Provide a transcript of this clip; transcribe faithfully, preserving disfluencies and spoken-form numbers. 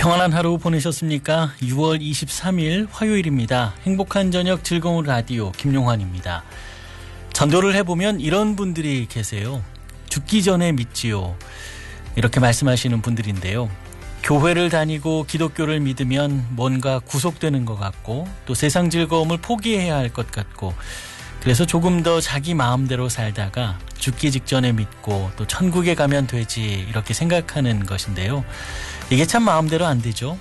평안한 하루 보내셨습니까? 유월 이십삼일 화요일입니다. 행복한 저녁 즐거운 라디오 김용환입니다. 전도를 해보면 이런 분들이 계세요. 죽기 전에 믿지요. 이렇게 말씀하시는 분들인데요. 교회를 다니고 기독교를 믿으면 뭔가 구속되는 것 같고 또 세상 즐거움을 포기해야 할 것 같고 그래서 조금 더 자기 마음대로 살다가 죽기 직전에 믿고 또 천국에 가면 되지 이렇게 생각하는 것인데요. 이게 참 마음대로 안 되죠.